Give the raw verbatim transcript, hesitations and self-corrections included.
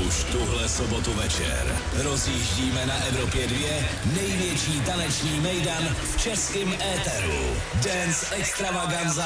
Už tuhle sobotu večer rozjíždíme na Evropě dvě největší taneční mejdan v českém éteru. Dance Extravaganza